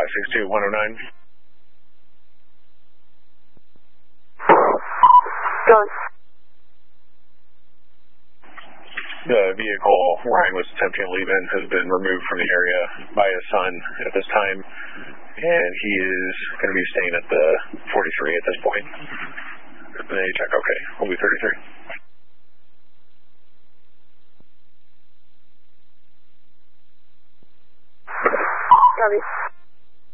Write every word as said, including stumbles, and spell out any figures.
five six two one oh nine. Done. The vehicle Ryan was attempting to leave in has been removed from the area by his son at this time, and he is going to be staying at the forty-three at this point. And they check, okay, we'll be thirty-three.